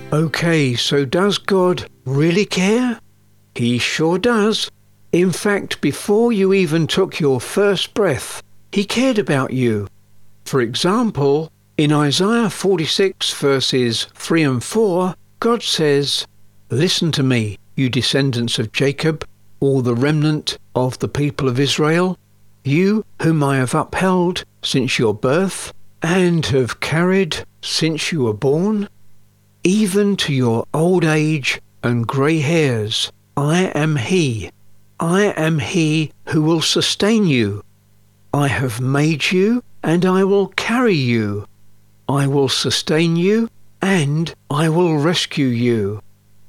Okay, so does God really care? He sure does. In fact, before you even took your first breath, He cared about you. For example, in Isaiah 46 verses 3 and 4, God says, "Listen to me, you descendants of Jacob, all the remnant of the people of Israel, you whom I have upheld since your birth, and have carried since you were born, even to your old age and grey hairs, I am He. I am He who will sustain you. I have made you, and I will carry you. I will sustain you, and I will rescue you."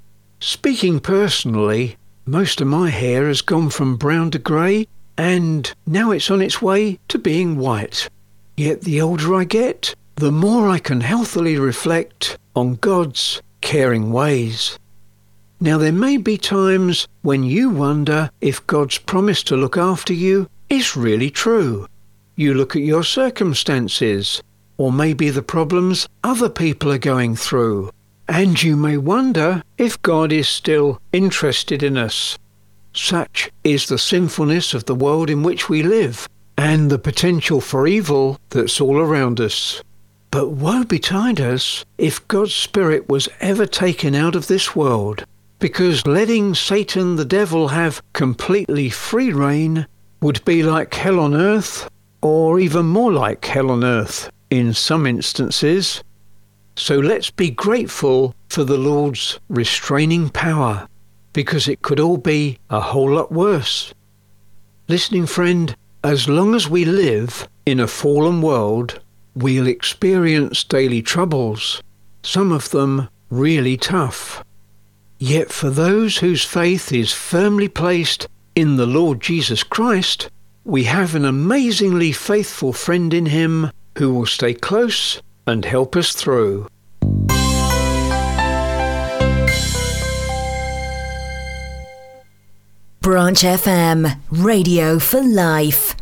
Speaking personally, most of my hair has gone from brown to grey, and now it's on its way to being white. Yet the older I get, the more I can healthily reflect on God's caring ways. Now there may be times when you wonder if God's promise to look after you is really true. You look at your circumstances, or maybe the problems other people are going through, and you may wonder if God is still interested in us. Such is the sinfulness of the world in which we live, and the potential for evil that's all around us. But woe betide us if God's Spirit was ever taken out of this world, because letting Satan the devil have completely free rein would be like hell on earth, or even more like hell on earth in some instances. So let's be grateful for the Lord's restraining power, because it could all be a whole lot worse. Listening friend, as long as we live in a fallen world, we'll experience daily troubles, some of them really tough. Yet for those whose faith is firmly placed in the Lord Jesus Christ, we have an amazingly faithful friend in Him who will stay close and help us through. Branch FM, Radio for Life.